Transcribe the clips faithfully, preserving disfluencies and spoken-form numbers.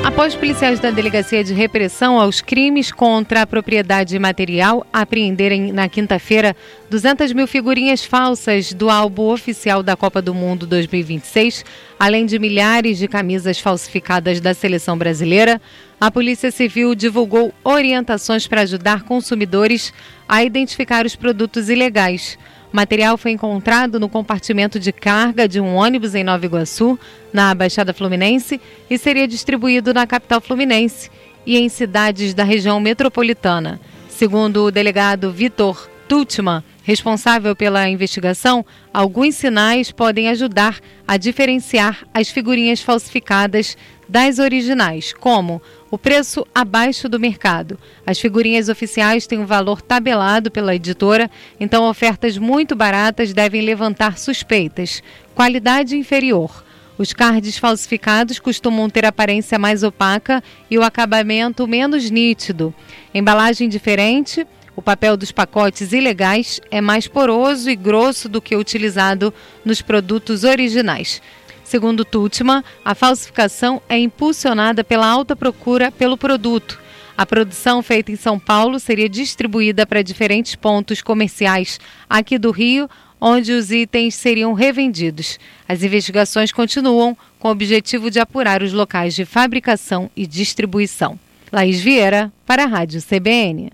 Após policiais da Delegacia de Repressão aos Crimes contra a Propriedade Material apreenderem na quinta-feira duzentas mil figurinhas falsas do álbum oficial da Copa do Mundo dois mil e vinte e seis, além de milhares de camisas falsificadas da seleção brasileira, a Polícia Civil divulgou orientações para ajudar consumidores a identificar os produtos ilegais. O material foi encontrado no compartimento de carga de um ônibus em Nova Iguaçu, na Baixada Fluminense, e seria distribuído na capital fluminense e em cidades da região metropolitana. Segundo o delegado Vitor Tutman, responsável pela investigação, alguns sinais podem ajudar a diferenciar as figurinhas falsificadas das originais, como o preço abaixo do mercado. As figurinhas oficiais têm um valor tabelado pela editora, então ofertas muito baratas devem levantar suspeitas. Qualidade inferior. Os cards falsificados costumam ter aparência mais opaca e o acabamento menos nítido. Embalagem diferente. O papel dos pacotes ilegais é mais poroso e grosso do que o utilizado nos produtos originais. Segundo Tutman, a falsificação é impulsionada pela alta procura pelo produto. A produção feita em São Paulo seria distribuída para diferentes pontos comerciais aqui do Rio, onde os itens seriam revendidos. As investigações continuam com o objetivo de apurar os locais de fabricação e distribuição. Laís Vieira, para a Rádio C B N.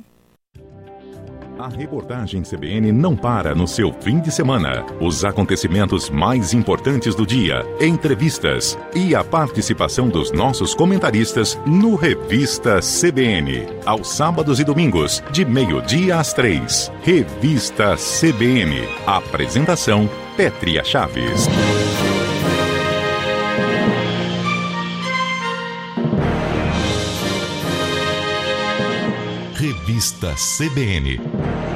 A reportagem C B N não para no seu fim de semana. Os acontecimentos mais importantes do dia, entrevistas e a participação dos nossos comentaristas no Revista C B N. Aos sábados e domingos, de meio-dia às três. Revista C B N. Apresentação, Pétria Chaves. Revista C B N.